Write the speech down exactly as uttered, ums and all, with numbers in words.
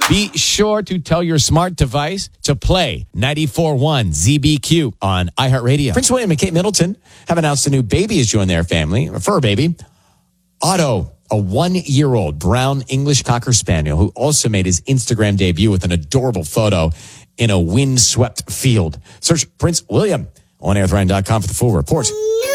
Be sure to tell your smart device to play ninety-four point one Z B Q on iHeartRadio. Prince William and Kate Middleton have announced a new baby has joined their family, a fur baby. Otto, a one-year-old brown English Cocker Spaniel who also made his Instagram debut with an adorable photo in a windswept field. Search Prince William on air with ryan dot com for the full report.